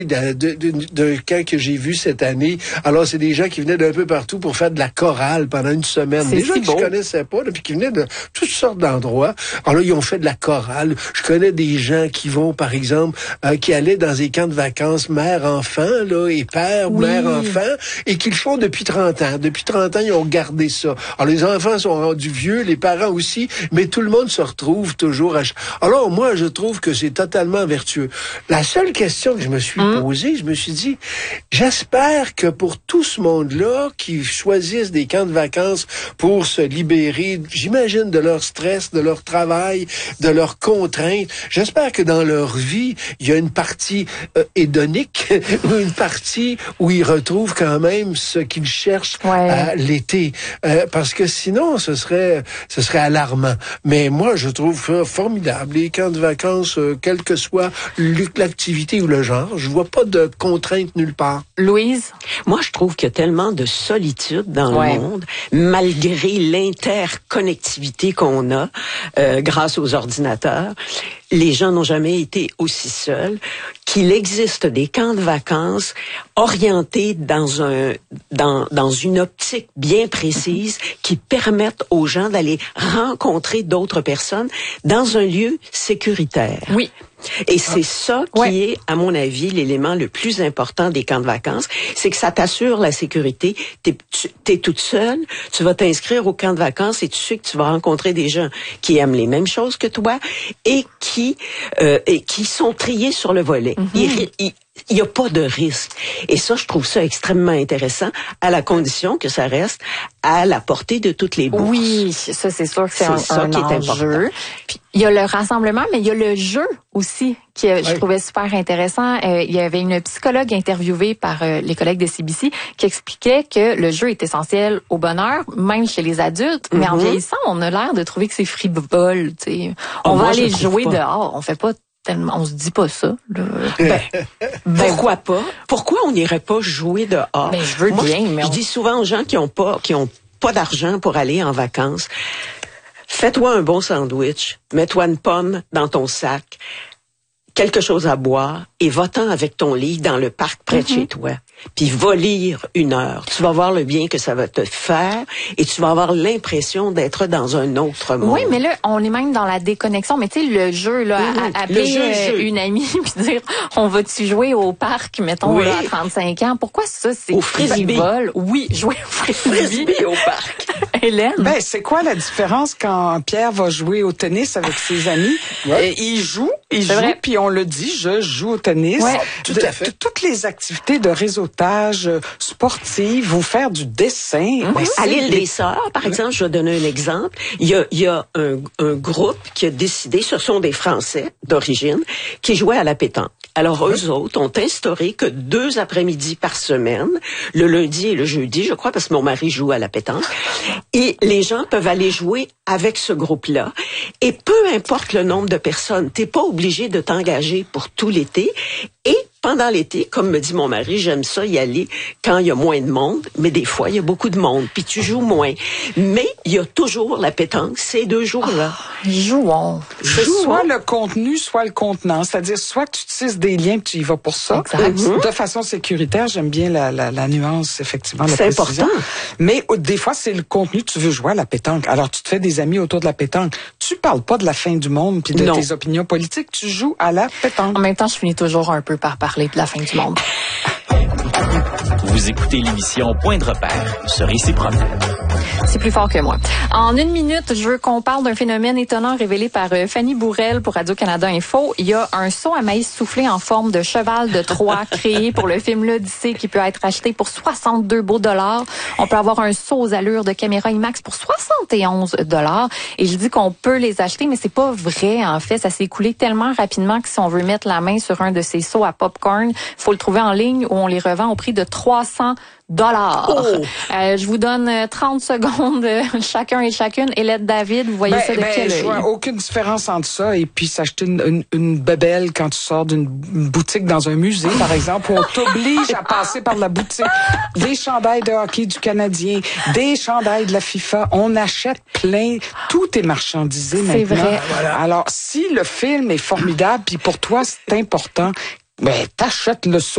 d'un camp que j'ai vu cette année. Alors, c'est des gens qui venaient d'un peu partout pour faire de la chorale pendant une semaine. Des gens que je connaissais pas, puis qui venaient de toutes sortes d'endroits. Alors là, ils ont fait de la chorale. Je connais des gens qui vont, par exemple, qui allaient dans des camps de vacances mère-enfant, là, et père, mère-enfant, et qui le font depuis 30 ans. Depuis 30 ans, ils ont gardé ça. Alors, les enfants sont rendus vieux, les parents aussi, mais tout le monde se retrouve toujours. Alors, moi, je trouve que c'est totalement vertueux. La seule question que je me suis posée, je me suis dit, j'espère que pour tout ce monde-là qui choisissent des camps de vacances pour se libérer, j'imagine, de leur stress, de leur travail, de leurs contraintes, j'espère que dans leur vie, il y a une partie hédonique, ou une partie où ils retrouvent quand même ce qu'ils cherchent à l'été. Parce que sinon, ce serait alarmant. Mais moi, je trouve formidable les camps de vacances, quelle que soit l'activité ou le genre. Je vois pas de contraintes nulle part. Louise? Moi, je trouve qu'il y a tellement de solitude dans le monde, malgré l'interconnectivité qu'on a grâce aux ordinateurs. Les gens n'ont jamais été aussi seuls, qu'il existe des camps de vacances orientés dans une optique bien précise qui permettent aux gens d'aller rencontrer d'autres personnes dans un lieu sécuritaire. Oui. Et c'est ça qui est, à mon avis, l'élément le plus important des camps de vacances, c'est que ça t'assure la sécurité. T'es toute seule, tu vas t'inscrire au camp de vacances et tu sais que tu vas rencontrer des gens qui aiment les mêmes choses que toi et qui sont triés sur le volet. Il n'y a pas de risque. Et ça, je trouve ça extrêmement intéressant, à la condition que ça reste à la portée de toutes les bourses. Oui, ça, c'est sûr que c'est un qui est important. Puis, il y a le rassemblement, mais il y a le jeu aussi, qui je trouvais super intéressant. Il y avait une psychologue interviewée par les collègues de CBC qui expliquait que le jeu est essentiel au bonheur, même chez les adultes. Mais en vieillissant, on a l'air de trouver que c'est frivole. T'sais. On va aller jouer dehors. On fait pas tellement, on se dit pas ça. Pourquoi pas? Pourquoi on n'irait pas jouer dehors? Mais je veux bien, mais je dis souvent aux gens qui ont pas d'argent pour aller en vacances, fais-toi un bon sandwich, mets-toi une pomme dans ton sac, quelque chose à boire et va-t'en avec ton livre dans le parc près de chez toi. Puis va lire 1 heure. Tu vas voir le bien que ça va te faire et tu vas avoir l'impression d'être dans un autre monde. Oui, mais là, on est même dans la déconnexion. Mais tu sais, le jeu, là, appeler une amie puis dire, on va-tu jouer au parc, mettons, là, à 35 ans? Pourquoi ça, c'est au frivole? Oui, jouer au frisbee au parc. Hélène? Ben, c'est quoi la différence quand Pierre va jouer au tennis avec ses amis? Il joue, puis on le dit, je joue au tennis. Ouais, tout à fait. Toutes les activités de réseautage sportives ou faire du dessin. À l'île des Sœurs, par exemple, je vais donner un exemple. Il y a un groupe qui a décidé, ce sont des Français d'origine, qui jouaient à la pétanque. Alors, eux autres ont instauré que 2 après-midi par semaine, le lundi et le jeudi, je crois, parce que mon mari joue à la pétanque, et les gens peuvent aller jouer avec ce groupe-là. Et peu importe le nombre de personnes, t'es pas obligé de t'engager pour tout l'été. Et pendant l'été, comme me dit mon mari, j'aime ça y aller quand il y a moins de monde, mais des fois, il y a beaucoup de monde, puis tu joues moins. Mais il y a toujours la pétanque ces 2 jours-là. Jouons. C'est soit le contenu, soit le contenant. C'est-à-dire, soit que tu tisses des liens et tu y vas pour ça. De façon sécuritaire, j'aime bien la nuance, effectivement. C'est important. Mais des fois, c'est le contenu, tu veux jouer à la pétanque. Alors, tu te fais des amis autour de la pétanque. Tu parles pas de la fin du monde puis de tes opinions politiques. Tu joues à la pétanque. En même temps, je finis toujours un peu par parler de la fin du monde. Vous écoutez l'émission Point de repère sur Réciproque. C'est plus fort que moi. En 1 minute, je veux qu'on parle d'un phénomène étonnant révélé par Fanny Bourrel pour Radio-Canada Info. Il y a un seau à maïs soufflé en forme de cheval de Troie créé pour le film L'Odyssée qui peut être acheté pour 62 beaux dollars. On peut avoir un seau aux allures de caméra IMAX pour 71 dollars. Et je dis qu'on peut les acheter, mais c'est pas vrai en fait. Ça s'est écoulé tellement rapidement que si on veut mettre la main sur un de ces seaux à popcorn, faut le trouver en ligne où on les revend au prix de 300 dollars. Je vous donne 30 secondes chacun et chacune. Hélène David, vous voyez ça de quel œil? Je vois aucune différence entre ça et puis s'acheter une bébelle quand tu sors d'une boutique dans un musée, par exemple, où on t'oblige à passer par la boutique. Des chandails de hockey du Canadien, des chandails de la FIFA. On achète plein. Tout est marchandisé maintenant. C'est vrai. Alors, si le film est formidable puis pour toi, c'est important, ben, t'achètes le